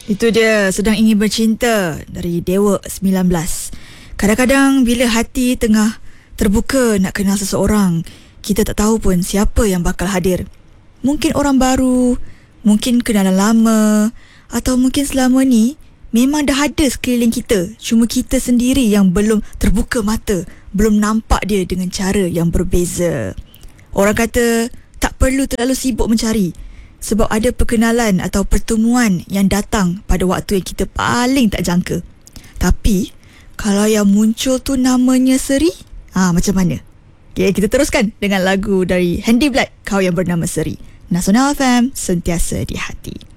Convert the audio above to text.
Itu dia, Sedang Ingin Bercinta dari Dewa 19. Kadang-kadang bila hati tengah terbuka nak kenal seseorang, kita tak tahu pun siapa yang bakal hadir. Mungkin orang baru, mungkin kenalan lama, atau mungkin selama ni memang dah ada sekeliling kita, cuma kita sendiri yang belum terbuka mata, belum nampak dia dengan cara yang berbeza. Orang kata tak perlu terlalu sibuk mencari, sebab ada perkenalan atau pertemuan yang datang pada waktu yang kita paling tak jangka. Tapi kalau yang muncul tu namanya Seri, macam mana? Okay, kita teruskan dengan lagu dari Handy Black, Kau Yang Bernama Seri. Nasional FM, sentiasa di hati.